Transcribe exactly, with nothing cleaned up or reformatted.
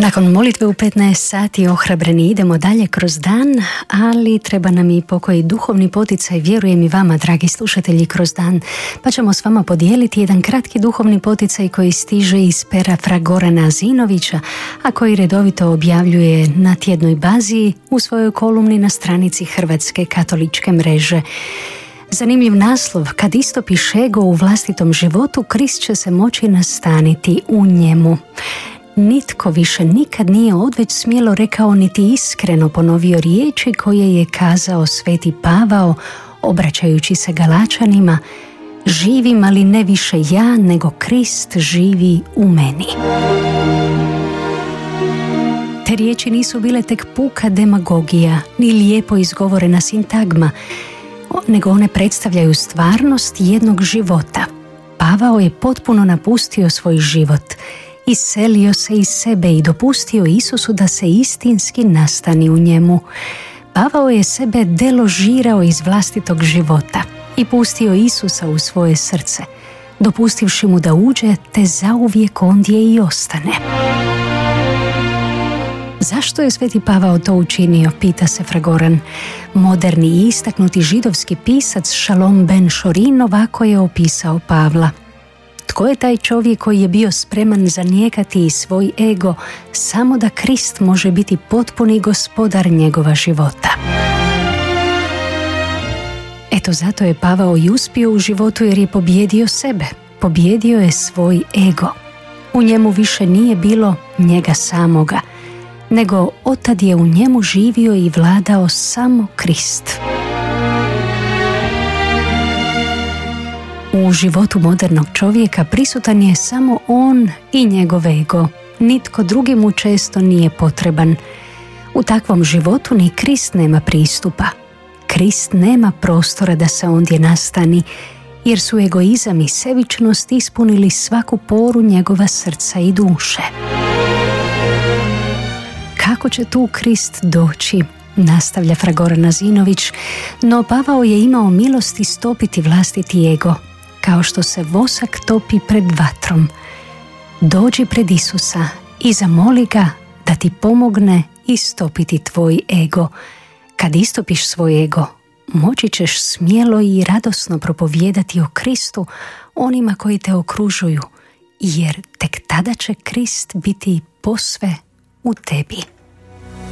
Nakon molitve u petnaest sati ohrabreni idemo dalje kroz dan, ali treba nam i pokoji duhovni poticaj, vjerujem i vama, dragi slušatelji, kroz dan, pa ćemo s vama podijeliti jedan kratki duhovni poticaj koji stiže iz pera fra Gorana Zinovića, a koji redovito objavljuje na tjednoj bazi u svojoj kolumni na stranici Hrvatske katoličke mreže. Zanimljiv naslov: kad istopiš ego u vlastitom životu, Krist će se moći nastaniti u njemu. Nitko više nikad nije odveć smjelo rekao niti iskreno ponovio riječi koje je kazao sveti Pavao obraćajući se Galačanima: živim, ali ne više ja, nego Krist živi u meni. Te riječi nisu bile tek puka demagogija, ni lijepo izgovorena sintagma, nego one predstavljaju stvarnost jednog života. Pavao je potpuno napustio svoj život, iselio se iz sebe i dopustio Isusu da se istinski nastani u njemu. Pavao je sebe deložirao iz vlastitog života i pustio Isusa u svoje srce, dopustivši mu da uđe, te zauvijek ondje i ostane. Zašto je sveti Pavao to učinio, pita se fra Goran. Moderni i istaknuti židovski pisac Šalom ben Šorin ovako je opisao Pavla: tko je taj čovjek koji je bio spreman zanijekati svoj ego samo da Krist može biti potpuni gospodar njegova života? Eto, zato je Pavao i uspio u životu, jer je pobjedio sebe, pobjedio je svoj ego. U njemu više nije bilo njega samoga, nego otad je u njemu živio i vladao samo Krist. U životu modernog čovjeka prisutan je samo on i njegov ego. Nitko drugi mu često nije potreban. U takvom životu ni Krist nema pristupa. Krist nema prostora da se ondje nastani, jer su egoizam i sebičnost ispunili svaku poru njegova srca i duše. Kako će tu Krist doći? Nastavlja fra Goran Zinović, no Pavao je imao milost istopiti vlastiti ego, kao što se vosak topi pred vatrom. Dođi pred Isusa i zamoli ga da ti pomogne istopiti tvoj ego. Kad istopiš svoj ego, moći ćeš smjelo i radosno propovijedati o Kristu onima koji te okružuju, jer tek tada će Krist biti posve u tebi.